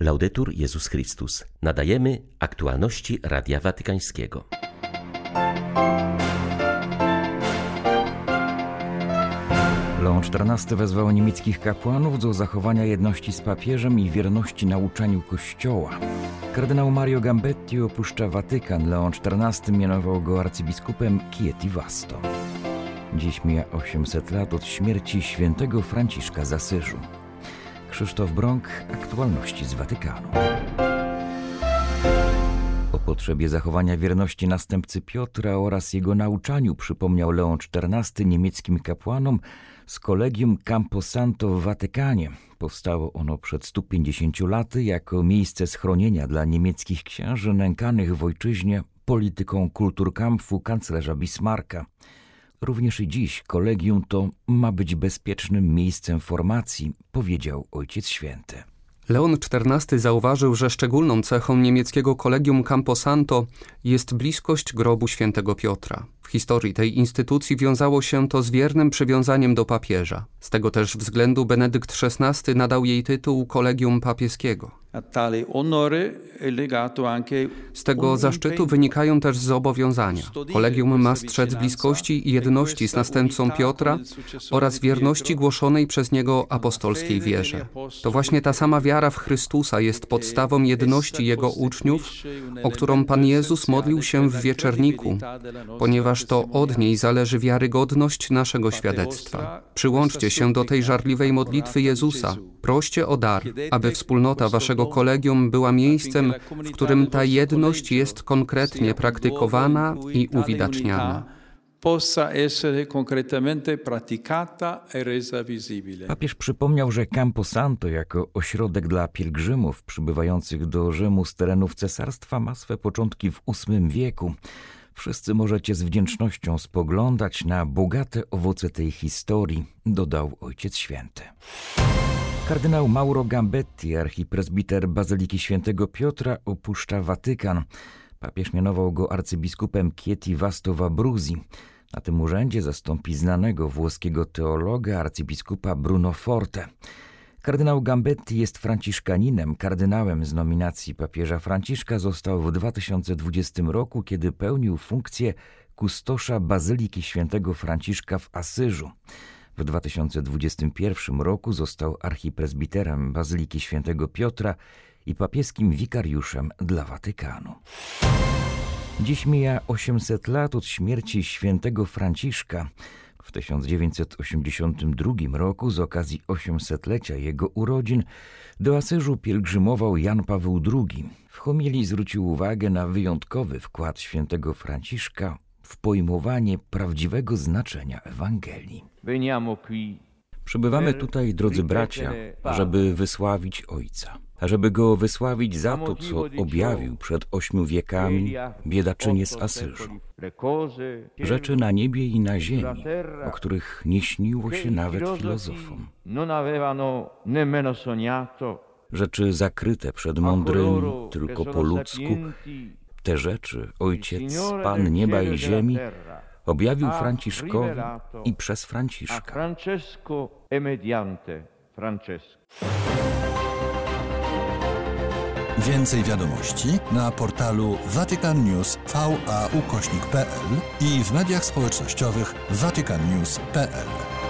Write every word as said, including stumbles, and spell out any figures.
Laudetur Jezus Chrystus. Nadajemy aktualności Radia Watykańskiego. Leon czternasty wezwał niemieckich kapłanów do zachowania jedności z papieżem i wierności nauczaniu Kościoła. Kardynał Mario Gambetti opuszcza Watykan. Leon czternasty mianował go arcybiskupem Chieti Vasto. Dziś mija osiemset lat od śmierci świętego Franciszka z Asyżu. Krzysztof Brąk, aktualności z Watykanu. O potrzebie zachowania wierności następcy Piotra oraz jego nauczaniu przypomniał Leon czternasty niemieckim kapłanom z Collegium Camposanto w Watykanie. Powstało ono przed stu pięćdziesięciu laty jako miejsce schronienia dla niemieckich księży nękanych w ojczyźnie polityką Kulturkampfu kanclerza Bismarcka. Również i dziś kolegium to ma być bezpiecznym miejscem formacji, powiedział Ojciec Święty. Leon czternasty zauważył, że szczególną cechą niemieckiego Collegium Camposanto jest bliskość grobu świętego Piotra. W historii tej instytucji wiązało się to z wiernym przywiązaniem do papieża. Z tego też względu Benedykt szesnasty nadał jej tytuł Kolegium Papieskiego. Z tego zaszczytu wynikają też zobowiązania. Kolegium ma strzec bliskości i jedności z następcą Piotra oraz wierności głoszonej przez niego apostolskiej wierze. To właśnie ta sama wiara w Chrystusa jest podstawą jedności Jego uczniów, o którą Pan Jezus modlił się w wieczerniku, ponieważ to od niej zależy wiarygodność naszego świadectwa. Przyłączcie się do tej żarliwej modlitwy Jezusa. Proście o dar, aby wspólnota waszego kolegium była miejscem, w którym ta jedność jest konkretnie praktykowana i uwidaczniana. Papież przypomniał, że Camposanto jako ośrodek dla pielgrzymów przybywających do Rzymu z terenów cesarstwa ma swe początki w ósmym wieku. Wszyscy możecie z wdzięcznością spoglądać na bogate owoce tej historii, dodał Ojciec Święty. Kardynał Mauro Gambetti, archipresbiter Bazyliki Świętego Piotra, opuszcza Watykan. Papież mianował go arcybiskupem Chieti Vasto w Abruzji. Na tym urzędzie zastąpi znanego włoskiego teologa arcybiskupa Bruno Forte. Kardynał Gambetti jest franciszkaninem. Kardynałem z nominacji papieża Franciszka został w dwa tysiące dwudziestym roku, kiedy pełnił funkcję kustosza Bazyliki Świętego Franciszka w Asyżu. W dwa tysiące dwudziestym pierwszym roku został archipresbiterem Bazyliki Świętego Piotra i papieskim wikariuszem dla Watykanu. Dziś mija osiemset lat od śmierci świętego Franciszka. W tysiąc dziewięćset osiemdziesiątym drugim roku z okazji osiemsetlecia jego urodzin do Asyżu pielgrzymował Jan Paweł drugi. W homilii zwrócił uwagę na wyjątkowy wkład świętego Franciszka w pojmowanie prawdziwego znaczenia Ewangelii. Przybywamy tutaj, drodzy bracia, żeby wysławić Ojca, żeby Go wysławić za to, co objawił przed ośmiu wiekami biedaczynie z Asyżu. Rzeczy na niebie i na ziemi, o których nie śniło się nawet filozofom. Rzeczy zakryte przed mądrymi tylko po ludzku. Te rzeczy Ojciec, Pan nieba i ziemi, objawił Franciszkowi i przez Franciszka. Więcej wiadomości na portalu Vatican News V A ukośnik P L i w mediach społecznościowych Vatican News kropka P L.